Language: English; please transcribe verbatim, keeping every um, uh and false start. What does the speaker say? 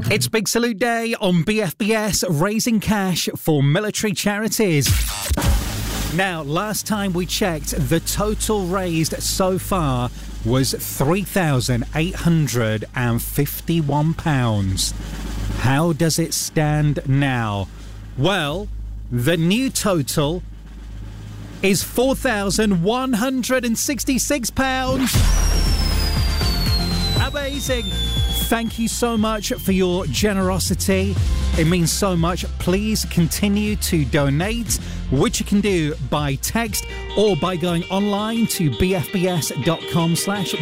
It's Big Salute Day on B F B S, raising cash for military charities. Now, last time we checked, the total raised so far was three thousand eight hundred fifty-one pounds. How does it stand now? Well, the new total is four thousand one hundred sixty-six pounds. Amazing. Thank you so much for your generosity. It means so much. Please continue to donate, which you can do by text or by going online to bfbs.com slash